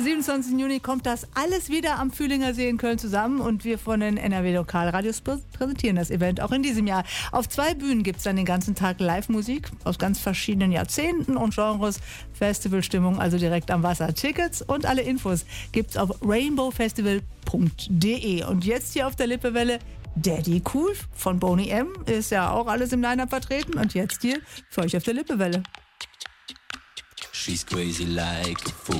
27. Juni kommt das alles wieder am Fühlinger See in Köln zusammen und wir von den NRW Lokalradios präsentieren das Event auch in diesem Jahr. Auf 2 Bühnen gibt es dann den ganzen Tag Live-Musik aus ganz verschiedenen Jahrzehnten und Genres. Festivalstimmung also direkt am Wasser. Tickets und alle Infos gibt's auf rainbowfestival.de. Und jetzt hier auf der Lippewelle Daddy Cool von Boney M. Ist ja auch alles im Line-Up vertreten. Und jetzt hier für euch auf der Lippewelle. She's crazy like a fool.